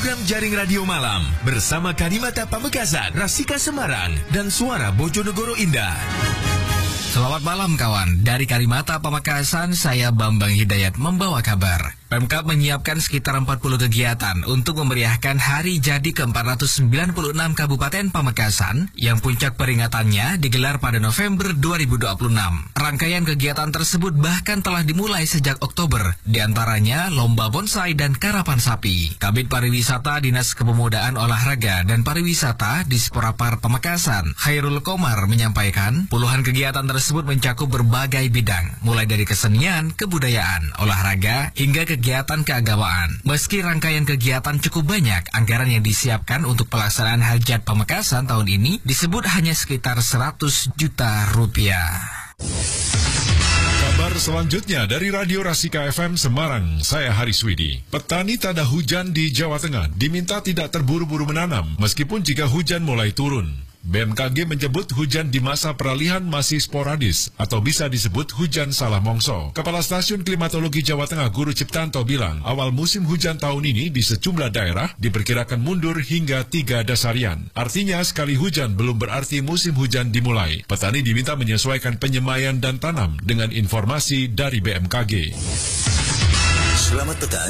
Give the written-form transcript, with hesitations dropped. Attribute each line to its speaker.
Speaker 1: Program Jaring Radio Malam bersama Karimata Pamekasan, Rasika Semarang, dan Suara Bojonegoro Indah.
Speaker 2: Selamat malam kawan, dari Karimata Pamekasan saya Bambang Hidayat membawa kabar. Pemkab menyiapkan sekitar 40 kegiatan untuk memeriahkan hari jadi ke-496 Kabupaten Pamekasan yang puncak peringatannya digelar pada November 2026. Rangkaian kegiatan tersebut bahkan telah dimulai sejak Oktober, diantaranya lomba bonsai dan karapan sapi. Kabid Pariwisata Dinas Kepemudaan Olahraga dan Pariwisata Disporapar Pamekasan, Khairul Komar menyampaikan, puluhan kegiatan tersebut mencakup berbagai bidang, mulai dari kesenian, kebudayaan, olahraga, hingga kegiatan keagamaan. Meski rangkaian kegiatan cukup banyak, anggaran yang disiapkan untuk pelaksanaan Hajat Pamekasan tahun ini disebut hanya sekitar 100 juta rupiah.
Speaker 3: Kabar selanjutnya dari Radio Rasika FM Semarang, saya Haris Widi. Petani tanda hujan di Jawa Tengah diminta tidak terburu-buru menanam, meskipun jika hujan mulai turun. BMKG menyebut hujan di masa peralihan masih sporadis atau bisa disebut hujan salah mongso. Kepala Stasiun Klimatologi Jawa Tengah Guru Ciptanto bilang, awal musim hujan tahun ini di sejumlah daerah diperkirakan mundur hingga 3 dasarian. Artinya sekali hujan belum berarti musim hujan dimulai. Petani diminta menyesuaikan penyemaian dan tanam dengan informasi dari BMKG.
Speaker 4: Selamat petang.